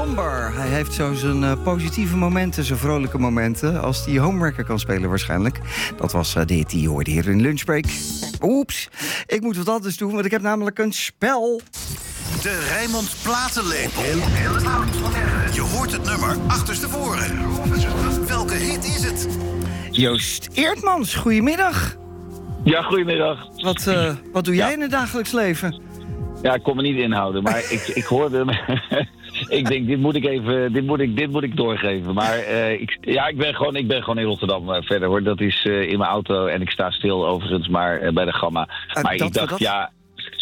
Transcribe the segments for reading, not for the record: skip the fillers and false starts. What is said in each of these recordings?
Lumber. Hij heeft zo zijn positieve momenten, zijn vrolijke momenten, als hij Homewrecker kan spelen waarschijnlijk. Dat was de hit die je hoorde hier in Lunchbreak. Oeps, ik moet wat anders doen, want ik heb namelijk een spel. De Rijnmond Platenlepel. Je hoort het nummer achterstevoren. Welke hit is het? Joost Eertmans, goedemiddag. Ja, goedemiddag. Wat doe jij in het dagelijks leven? Ja, ik kon me niet inhouden, maar ik hoorde hem. Ik denk, dit moet ik doorgeven. Maar ik ben gewoon in Rotterdam verder, hoor. Dat is in mijn auto en ik sta stil overigens, maar bij de Gamma. Maar ik dacht, ja...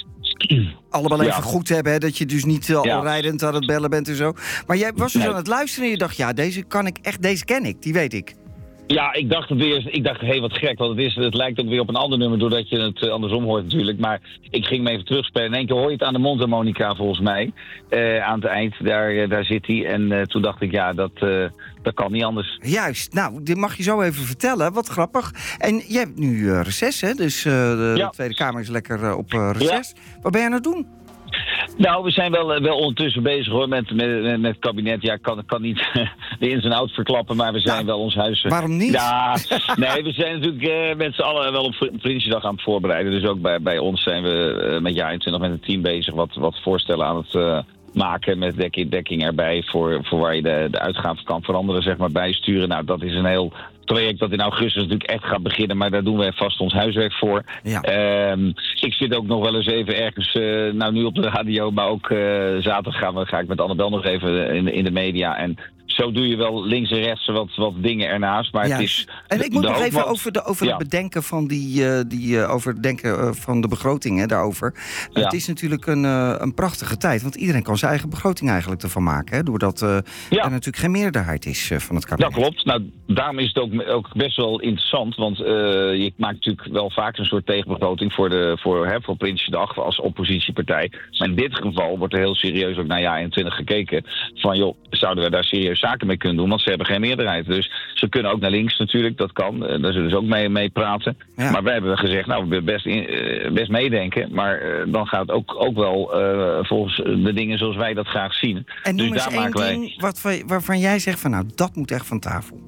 Allemaal even goed hebben, hè, dat je dus niet al rijdend aan het bellen bent en zo. Maar jij was dus aan het luisteren en je dacht, ja, deze ken ik, die weet ik. Ja, ik dacht hé, wat gek, want het lijkt ook weer op een ander nummer, doordat je het andersom hoort natuurlijk. Maar ik ging hem even terugspelen. In één keer hoor je het aan de mondharmonica volgens mij. Aan het eind, daar zit hij. En toen dacht ik, ja, dat kan niet anders. Juist, nou, dit mag je zo even vertellen. Wat grappig. En jij hebt nu reces, hè? Dus de Tweede Kamer is lekker op reces. Ja. Wat ben je aan het doen? Nou, we zijn wel ondertussen bezig, hoor, met het kabinet. Ja, ik kan niet de ins en outs verklappen, maar we zijn wel ons huis... Waarom niet? Ja, nee, we zijn natuurlijk met z'n allen wel op Prinsjesdag aan het voorbereiden. Dus ook bij ons zijn we met jaar 21 met het team bezig wat voorstellen aan het maken met dekking erbij voor waar je de uitgaven kan veranderen, zeg maar, bijsturen. Nou, dat is een heel project dat in augustus natuurlijk echt gaat beginnen, maar daar doen wij vast ons huiswerk voor. Ja. Ik zit ook nog wel eens even ergens, nu op de radio, maar ook zaterdag ga ik met Annabel nog even in de media. En zo doe je wel links en rechts wat dingen ernaast. Maar het is. En ik moet nog even over het bedenken van over het denken van de begroting, hè, daarover. Ja. Het is natuurlijk een prachtige tijd, want iedereen kan zijn eigen begroting eigenlijk ervan maken, hè, doordat er natuurlijk geen meerderheid is van het kabinet. Dat klopt. Nou, daarom is het ook best wel interessant, want je maakt natuurlijk wel vaak een soort tegenbegroting voor Prinsjesdag als oppositiepartij. Maar in dit geval wordt er heel serieus ook naar jaar 21 gekeken van, joh, zouden we daar serieus zaken mee kunnen doen, want ze hebben geen meerderheid. Dus ze kunnen ook naar links natuurlijk, dat kan. Daar zullen ze ook mee praten. Ja. Maar wij hebben gezegd, nou, we willen best meedenken, maar dan gaat het ook wel volgens de dingen zoals wij dat graag zien. En noem dus eens één ding waarvan jij zegt van, nou, dat moet echt van tafel.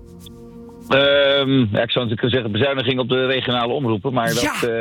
Ik zou natuurlijk zeggen bezuiniging op de regionale omroepen, maar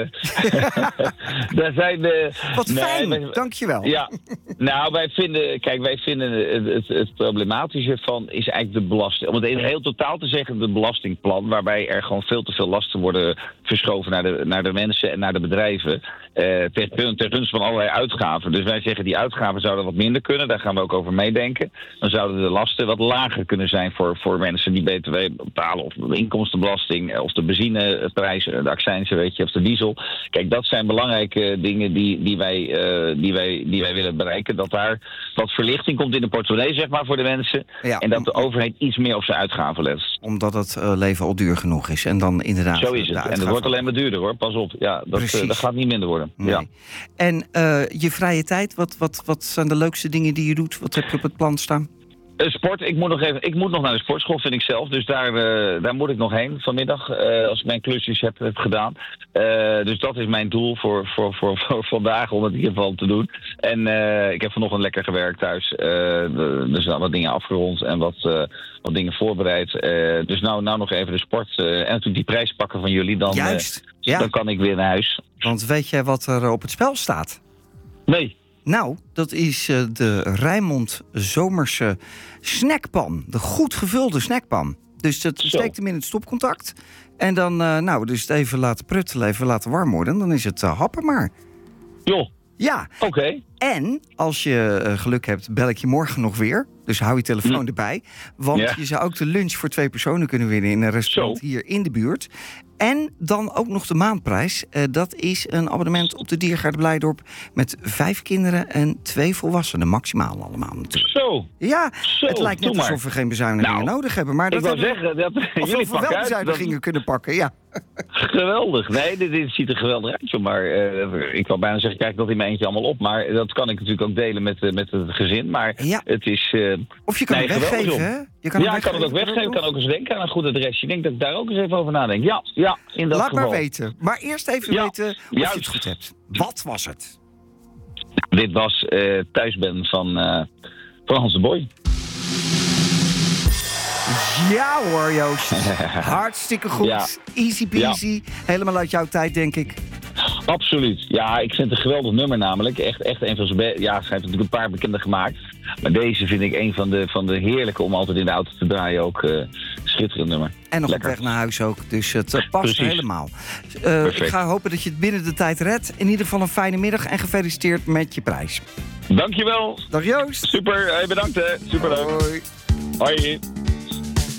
daar zijn de... Wat fijn, dankjewel. Ja, nou, wij vinden het problematische van is eigenlijk de belasting. Om het in heel totaal te zeggen, de belastingplan, waarbij er gewoon veel te veel lasten worden verschoven naar de mensen en naar de bedrijven. Ter gunste van allerlei uitgaven. Dus wij zeggen, die uitgaven zouden wat minder kunnen. Daar gaan we ook over meedenken. Dan zouden de lasten wat lager kunnen zijn voor mensen die BTW betalen, of de inkomstenbelasting, of de benzineprijs, de accijnzen, weet je, of de diesel. Kijk, dat zijn belangrijke dingen die wij willen bereiken. Dat daar wat verlichting komt in de portemonnee, zeg maar, voor de mensen. Ja, en dat de overheid iets meer op zijn uitgaven let. Omdat het leven al duur genoeg is. En dan inderdaad. Zo is het. En het wordt alleen maar duurder, hoor. Pas op. Ja, dat gaat niet minder worden. Nee. Ja. En je vrije tijd, wat zijn de leukste dingen die je doet? Wat heb je op het plan staan? Sport, ik moet nog naar de sportschool, vind ik zelf. Dus daar moet ik nog heen vanmiddag, als ik mijn klusjes heb gedaan. Dus dat is mijn doel voor vandaag, om het in ieder geval te doen. En ik heb vanochtend lekker gewerkt thuis. Dus wat dingen afgerond en wat dingen voorbereid. Dus nou nog even de sport. En natuurlijk die prijs pakken van jullie. Dan kan ik weer naar huis. Want weet jij wat er op het spel staat? Nee. Nou, dat is de Rijnmond Zomerse snackpan. De goed gevulde snackpan. Dus dat steekt hem in het stopcontact. En dan dus het even laten pruttelen, even laten warm worden. En dan is het happen maar. Joh. Ja. Oké. En als je geluk hebt, bel ik je morgen nog weer. Dus hou je telefoon erbij. Want je zou ook de lunch voor 2 personen kunnen winnen in een restaurant hier in de buurt. En dan ook nog de maandprijs. Dat is een abonnement op de Diergaarde Blijdorp met 5 kinderen en 2 volwassenen. Maximaal allemaal natuurlijk. Zo. Ja, het lijkt net alsof we geen bezuinigingen nodig hebben. Maar ik wil zeggen dat jullie wel bezuinigingen kunnen pakken, ja. Geweldig. Nee, dit ziet er geweldig uit. Maar ik wou bijna zeggen, kijk dat in mijn eentje allemaal op. Maar dat kan ik natuurlijk ook delen met het gezin. Maar het is... of je kan het weggeven, hè? Ik kan het ook weggeven. Ik kan ook eens denken aan een goed adres. Ik denk dat ik daar ook eens even over nadenk. Ja, in dat geval. Laat maar weten. Maar eerst even weten of je het goed hebt. Wat was het? Dit was thuis ben van Hans de Boy. Ja hoor, Joost. Hartstikke goed. Ja. Easy peasy. Ja. Helemaal uit jouw tijd, denk ik. Absoluut. Ja, ik vind het een geweldig nummer namelijk. Echt een van zijn ja, ze heeft natuurlijk een paar bekende gemaakt. Maar deze vind ik een van de heerlijke om altijd in de auto te draaien ook. Schitterend nummer. En nog Lekker. op weg naar huis ook. Dus het past Precies. helemaal. Ik ga hopen dat je het binnen de tijd redt. In ieder geval een fijne middag en gefeliciteerd met je prijs. Dankjewel. Dag Joost. Super. Bedankt hè. Super leuk. Hoi. Hoi.